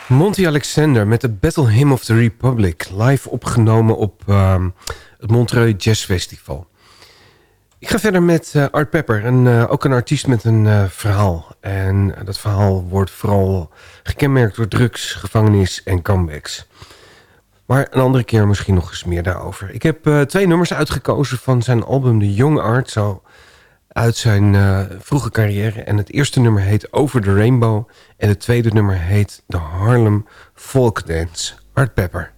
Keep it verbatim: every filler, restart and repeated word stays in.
Monty Alexander met de Battle Hymn of the Republic. Live opgenomen op uh, het Montreux Jazz Festival. Ik ga verder met uh, Art Pepper. En, uh, ook een artiest met een uh, verhaal. En uh, dat verhaal wordt vooral gekenmerkt door drugs, gevangenis en comebacks. Maar een andere keer misschien nog eens meer daarover. Ik heb uh, twee nummers uitgekozen van zijn album The Young Art. Zo uit zijn uh, vroege carrière. En het eerste nummer heet Over the Rainbow. En het tweede nummer heet The Harlem Folk Dance. Art Pepper.